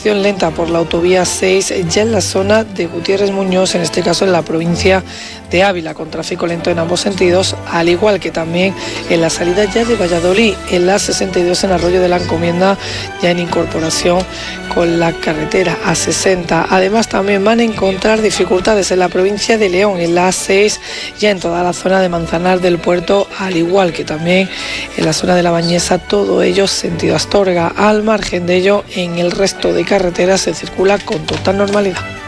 circulación lenta por la autovía 6 ya en la zona de Gutiérrez Muñoz, en este caso en la provincia de Ávila, con tráfico lento en ambos sentidos, al igual que también en la salida ya de Valladolid, en la 62 en Arroyo de la Encomienda, ya en incorporación con la carretera A60. Además también van a encontrar dificultades en la provincia de León, en la A6, ya en toda la zona de Manzanar del Puerto, al igual que también en la zona de La Bañeza, todo ello sentido Astorga. Al margen de ello, en el resto de carreteras se circula con total normalidad.